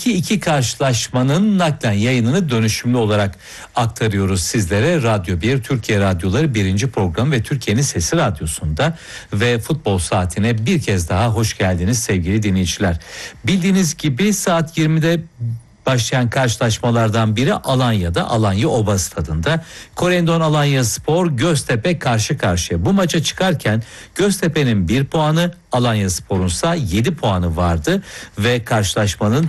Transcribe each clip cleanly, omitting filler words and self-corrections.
Şimdiki iki karşılaşmanın naklen yayınını dönüşümlü olarak aktarıyoruz sizlere. Radyo 1, Türkiye Radyoları 1. program ve Türkiye'nin Sesi Radyosu'nda ve Futbol Saati'ne bir kez daha hoş geldiniz sevgili dinleyiciler. Bildiğiniz gibi saat 20'de başlayan karşılaşmalardan biri Alanya'da, Alanya Oba Stadı'nda. Korendon Alanyaspor Göztepe karşı karşıya. Bu maça çıkarken Göztepe'nin 1 puanı, Alanyaspor'un ise 7 puanı vardı ve karşılaşmanın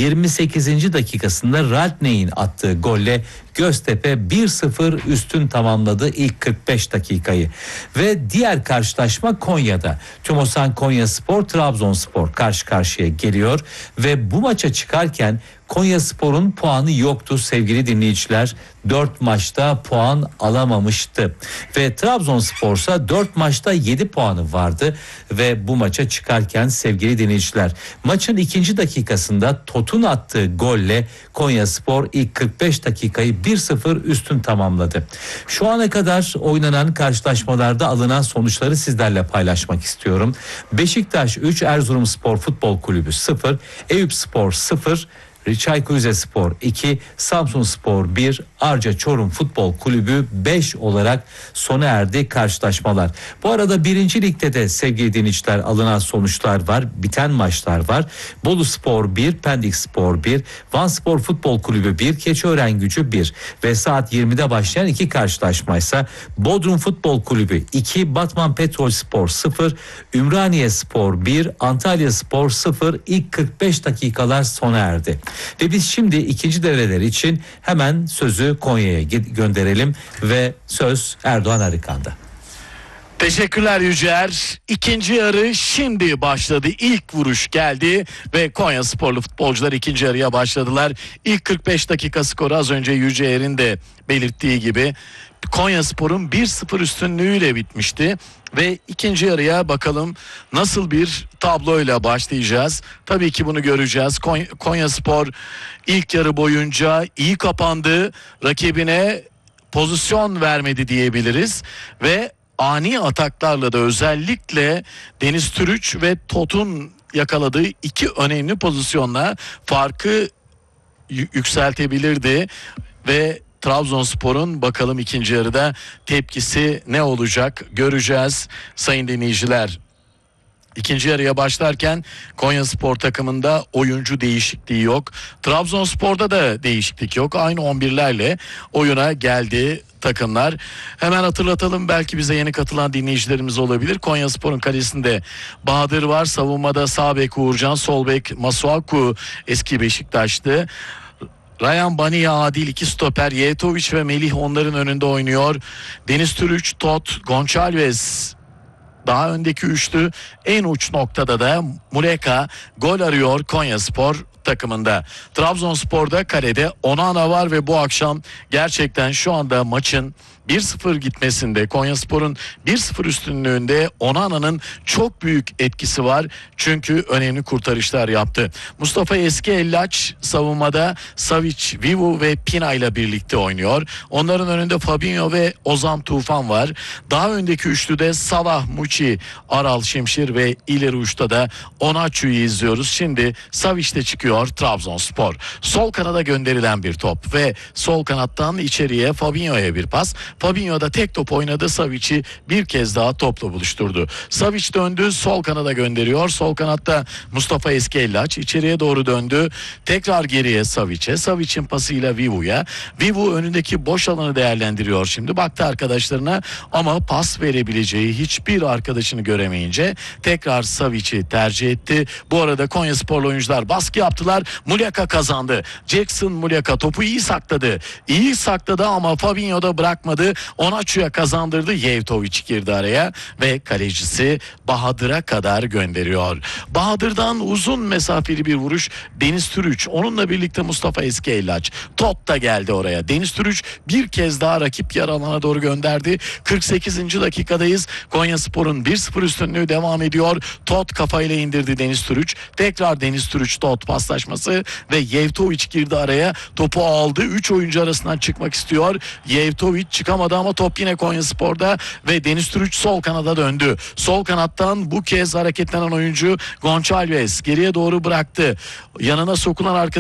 28. dakikasında Radney'in attığı golle Göztepe 1-0 üstün tamamladı ilk 45 dakikayı. Ve diğer karşılaşma Konya'da. Tümosan Konyaspor Trabzonspor karşı karşıya geliyor ve bu maça çıkarken Konyaspor'un puanı yoktu sevgili dinleyiciler. 4 maçta puan alamamıştı ve Trabzonspor ise 4 maçta 7 puanı vardı ve bu maça çıkarken sevgili dinleyiciler maçın ikinci dakikasında Tot'un attığı golle Konyaspor ilk 45 dakikayı 1-0 üstün tamamladı. Şu ana kadar oynanan karşılaşmalarda alınan sonuçları sizlerle paylaşmak istiyorum. Beşiktaş 3, Erzurumspor Futbol Kulübü 0, Eyüpspor 0, Çaykur Rizespor 2, Samsunspor 1, Arca Çorum Futbol Kulübü 5 olarak sona erdi karşılaşmalar. Bu arada 1. Lig'de de sevgili dinleyiciler alınan sonuçlar var, biten maçlar var. Boluspor 1, Pendikspor 1, Vanspor Futbol Kulübü 1, Keçiörengücü 1 ve saat 20'de başlayan iki karşılaşmaysa Bodrum Futbol Kulübü 2, Batman Petrolspor 0, Ümraniyespor 1, Antalyaspor 0 ilk 45 dakikalar sona erdi. Ve biz şimdi ikinci devreler için hemen sözü Konya'ya gönderelim ve söz Erdoğan Arıkan'da. Teşekkürler Yücer. İkinci yarı şimdi başladı. İlk vuruş geldi ve Konyasporlu futbolcular ikinci yarıya başladılar. İlk 45 dakika skoru az önce Yücer'in de belirttiği gibi Konyaspor'un 1-0 üstünlüğüyle bitmişti. Ve ikinci yarıya bakalım nasıl bir tabloyla başlayacağız. Tabii ki bunu göreceğiz. Konyaspor ilk yarı boyunca iyi kapandı. Rakibine pozisyon vermedi diyebiliriz. Ve ani ataklarla da özellikle Deniz Türüç ve Tot'un yakaladığı iki önemli pozisyonla farkı yükseltebilirdi. Ve Trabzonspor'un bakalım ikinci yarıda tepkisi ne olacak göreceğiz sayın dinleyiciler. İkinci yarıya başlarken Konyaspor takımında oyuncu değişikliği yok. Trabzonspor'da da değişiklik yok. Aynı 11'lerle oyuna geldi takımlar. Hemen hatırlatalım, belki bize yeni katılan dinleyicilerimiz olabilir. Konyaspor'un kalesinde Bahadır var. Savunmada sağ bek Uğurcan, sol bek Masuaku eski Beşiktaş'tı. Ryan Baniya, Adil, iki stoper Yetoviç ve Melih onların önünde oynuyor. Deniz Türüç, Tot, Gonçalves daha öndeki üçlü. En uç noktada da Muleka gol arıyor Konyaspor takımında. Trabzonspor'da kalede Onana var ve bu akşam gerçekten şu anda maçın 1-0 gitmesinde, Konyaspor'un 1-0 üstünlüğünde Onana'nın çok büyük etkisi var. Çünkü önemli kurtarışlar yaptı. Mustafa Eski-Ellaç savunmada Savic, Vivu ve Pina ile birlikte oynuyor. Onların önünde Fabinho ve Ozan Tufan var. Daha öndeki üçlüde Salah, Muçi, Aral, Şimşir ve ileri uçta da Onaçu'yu izliyoruz. Şimdi Savic'te çıkıyor Trabzonspor. Sol kanada gönderilen bir top ve sol kanattan içeriye Fabinho'ya bir pas. Fabinho da tek top oynadı. Savic'i bir kez daha topla buluşturdu. Savic döndü, sol kanada gönderiyor. Sol kanatta Mustafa Eski-Ellaç içeriye doğru döndü. Tekrar geriye Savic'e. Savic'in pasıyla Vivu'ya. Vivu önündeki boş alanı değerlendiriyor şimdi. Baktı arkadaşlarına ama pas verebileceği hiçbir arkadaşını göremeyince tekrar Savic'i tercih etti. Bu arada Konyasporlu oyuncular baskı yaptılar. Muleka kazandı. Jackson Muleka topu iyi sakladı. İyi sakladı ama Fabinho da bırakmadı. Onaçu'ya kazandırdı. Yevtoviç girdi araya ve kalecisi Bahadır'a kadar gönderiyor. Bahadır'dan uzun mesafeli bir vuruş Deniz Türüç. Onunla birlikte Mustafa Eski-Ellaç. Tot da geldi oraya. Deniz Türüç bir kez daha rakip yarı alana doğru gönderdi. 48. dakikadayız. Konyaspor'un 1-0 üstünlüğü devam ediyor. Tot kafayla indirdi Deniz Türüç. Tekrar Deniz Türüç Tot paslaşması ve Yevtoviç girdi araya. Topu aldı. 3 oyuncu arasından çıkmak istiyor. Yevtoviç çıkamadı ama top yine Konyaspor'da ve Deniz Türüç sol kanada döndü. Sol kanattan bu kez hareketlenen oyuncu Gonçalves geriye doğru bıraktı. Yanına sokulan arkadaş